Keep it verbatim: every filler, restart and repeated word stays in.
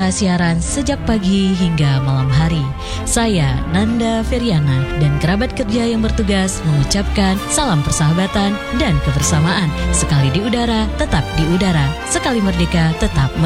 telah siaran sejak pagi hingga malam hari. Saya Nanda Feriana dan kerabat kerja yang bertugas mengucapkan salam persahabatan dan kebersamaan. Sekali di udara, tetap di udara. Sekali merdeka, tetap merdeka.